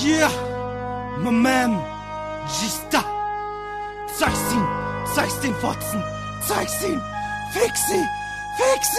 Yeah, my man, Gista. Zeig's ihm, zeig's den Fotzen, zeig's ihm, fix sie, fix sie.